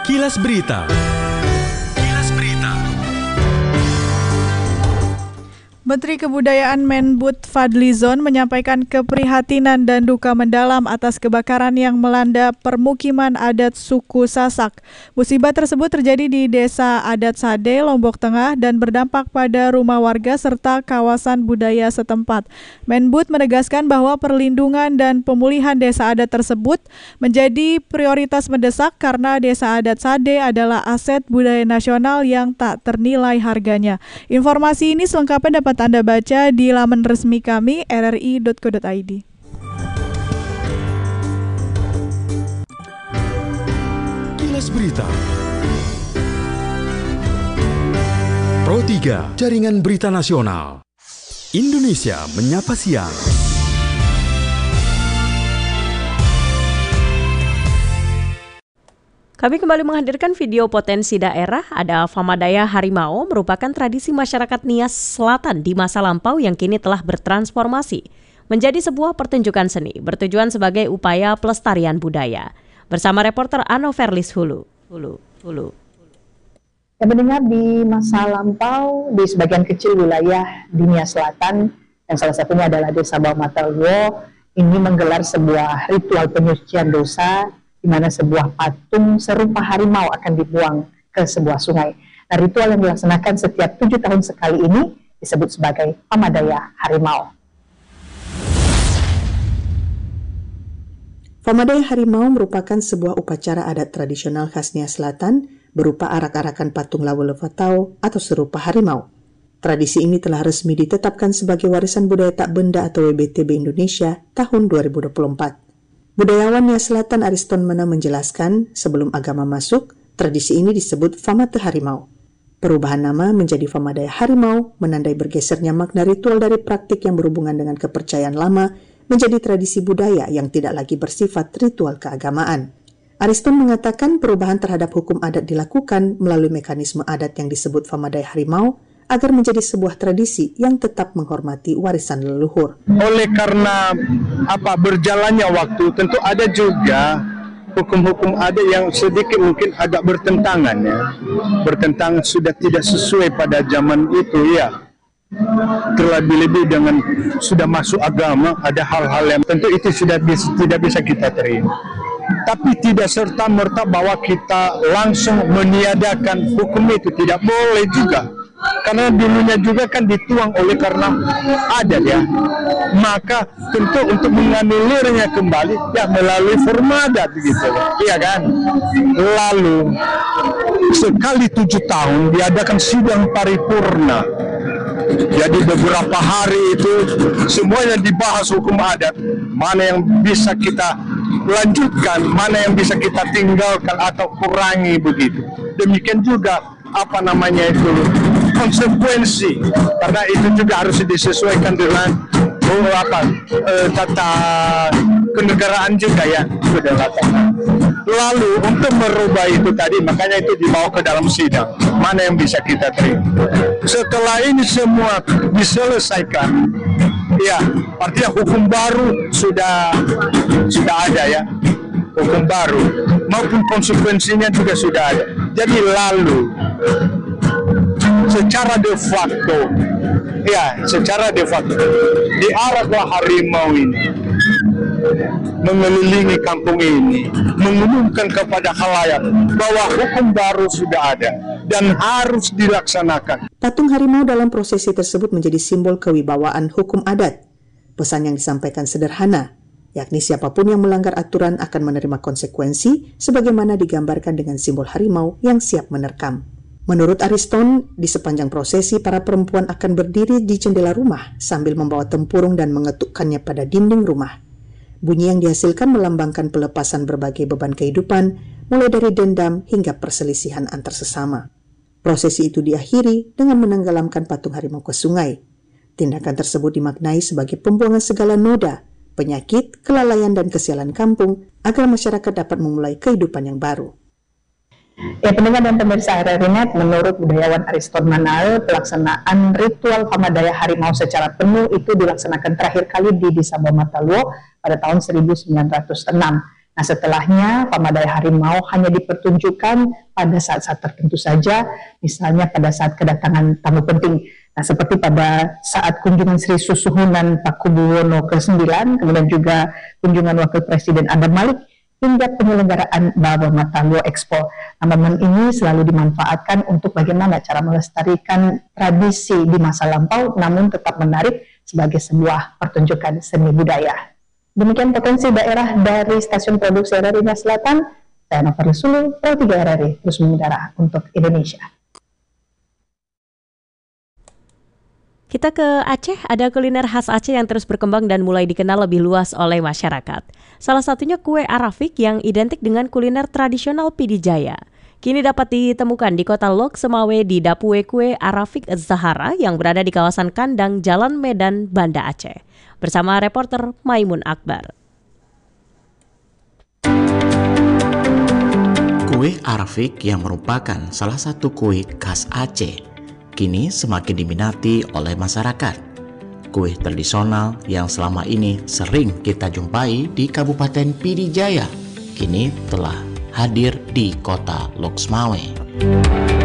Kilas Berita. Kilas Berita. Menteri Kebudayaan Menbud Fadlizon menyampaikan keprihatinan dan duka mendalam atas kebakaran yang melanda permukiman adat suku Sasak. Musibah tersebut terjadi di Desa Adat Sade, Lombok Tengah dan berdampak pada rumah warga serta kawasan budaya setempat. Menbud menegaskan bahwa perlindungan dan pemulihan desa adat tersebut menjadi prioritas mendesak karena Desa Adat Sade adalah aset budaya nasional yang tak ternilai harganya. Informasi ini selengkapnya dapat Anda baca di laman resmi kami rri.co.id. Kilas Berita. Pro 3, Jaringan Berita Nasional. Indonesia Menyapa Siang. Kami kembali menghadirkan video potensi daerah. Ada Famadaya Harimau merupakan tradisi masyarakat Nias Selatan di masa lampau yang kini telah bertransformasi menjadi sebuah pertunjukan seni bertujuan sebagai upaya pelestarian budaya. Bersama reporter Ano Verlis Hulu. Yang mendengar di masa lampau di sebagian kecil wilayah di Nias Selatan, yang salah satunya adalah Desa Baumatalwo, ini menggelar sebuah ritual penyucian dosa di mana sebuah patung serupa harimau akan dibuang ke sebuah sungai. Nah, ritual yang dilaksanakan setiap 7 tahun sekali ini disebut sebagai Famadaya Harimau. Famadaya Harimau merupakan sebuah upacara adat tradisional khas Nias Selatan berupa arak-arakan patung Lawalevatau atau serupa harimau. Tradisi ini telah resmi ditetapkan sebagai warisan budaya tak benda atau WBTB Indonesia tahun 2024. Budayawan Nias Selatan Ariston Mena menjelaskan, sebelum agama masuk, tradisi ini disebut Famate Harimau. Perubahan nama menjadi Famadaya Harimau menandai bergesernya makna ritual dari praktik yang berhubungan dengan kepercayaan lama menjadi tradisi budaya yang tidak lagi bersifat ritual keagamaan. Ariston mengatakan perubahan terhadap hukum adat dilakukan melalui mekanisme adat yang disebut Famadaya Harimau agar menjadi sebuah tradisi yang tetap menghormati warisan leluhur. Oleh karena berjalannya waktu, tentu ada juga hukum-hukum adat yang sedikit mungkin agak bertentangan ya. Bertentangan sudah tidak sesuai pada zaman itu ya. Terlebih-lebih dengan sudah masuk agama, ada hal-hal yang tentu itu sudah tidak bisa kita terima. Tapi tidak serta-merta bahwa kita langsung meniadakan hukum itu, tidak boleh juga. Karena dulunya juga kan dituang oleh karena adat ya. Maka tentu untuk menganulirnya kembali ya melalui forma adat gitu. Iya kan? Lalu sekali 7 tahun diadakan sidang paripurna. Jadi beberapa hari itu semuanya dibahas hukum adat. Mana yang bisa kita lanjutkan, mana yang bisa kita tinggalkan atau kurangi begitu. Demikian juga konsekuensi, karena itu juga harus disesuaikan dengan tata kenegaraan juga ya. Lalu untuk merubah itu tadi, makanya itu dibawa ke dalam sidang, mana yang bisa kita terima. Setelah ini semua diselesaikan, ya artinya hukum baru sudah ada ya, hukum baru maupun konsekuensinya juga sudah ada. Jadi lalu secara de facto diarahlah harimau ini mengelilingi kampung ini, mengumumkan kepada khalayak bahwa hukum baru sudah ada dan harus dilaksanakan. Patung harimau dalam prosesi tersebut menjadi simbol kewibawaan hukum adat. Pesan yang disampaikan sederhana, yakni siapapun yang melanggar aturan akan menerima konsekuensi sebagaimana digambarkan dengan simbol harimau yang siap menerkam. Menurut Ariston, di sepanjang prosesi para perempuan akan berdiri di jendela rumah sambil membawa tempurung dan mengetukkannya pada dinding rumah. Bunyi yang dihasilkan melambangkan pelepasan berbagai beban kehidupan, mulai dari dendam hingga perselisihan antar sesama. Prosesi itu diakhiri dengan menenggelamkan patung harimau ke sungai. Tindakan tersebut dimaknai sebagai pembuangan segala noda, penyakit, kelalaian, dan kesialan kampung agar masyarakat dapat memulai kehidupan yang baru. Ya, pendengar dan pemirsa RRI-Net, menurut budayawan Ariston Mena, pelaksanaan ritual Famadaya Harimau secara penuh itu dilaksanakan terakhir kali di Desa Baumatalwo pada tahun 1906. Nah, setelahnya Pamadaya Harimau hanya dipertunjukkan pada saat-saat tertentu saja, misalnya pada saat kedatangan tamu penting. Nah, seperti pada saat kunjungan Sri Susuhunan Pakubuwono ke-9, kemudian juga kunjungan Wakil Presiden Adam Malik, hingga penyelenggaraan Baba Matalio Expo. Nah, momen ini selalu dimanfaatkan untuk bagaimana cara melestarikan tradisi di masa lampau, namun tetap menarik sebagai sebuah pertunjukan seni budaya. Demikian potensi daerah dari Stasiun Produksi RRI Nias Selatan. Saya Nova Risulu, Pro 3 RRI, terus mengudara untuk Indonesia. Kita ke Aceh, ada kuliner khas Aceh yang terus berkembang dan mulai dikenal lebih luas oleh masyarakat. Salah satunya kue arafik yang identik dengan kuliner tradisional Pidijaya. Kini dapat ditemukan di kota Lok Semawe di Dapue Kue Arafik Zahara yang berada di kawasan Kandang Jalan Medan, Banda Aceh. Bersama reporter Maimun Akbar. Kue arafik yang merupakan salah satu kue khas Aceh, kini semakin diminati oleh masyarakat. Kue tradisional yang selama ini sering kita jumpai di Kabupaten Pidijaya, kini telah hadir di kota Lok Semawe.